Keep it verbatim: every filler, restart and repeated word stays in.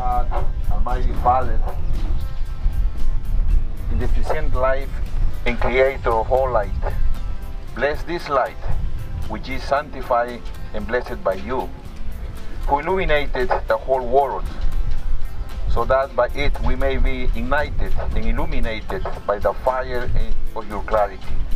God, Almighty Father, in the present life and Creator of all light, bless this light, which is sanctified and blessed by you, who illuminated the whole world, so that by it we may be ignited and illuminated by the fire of your clarity.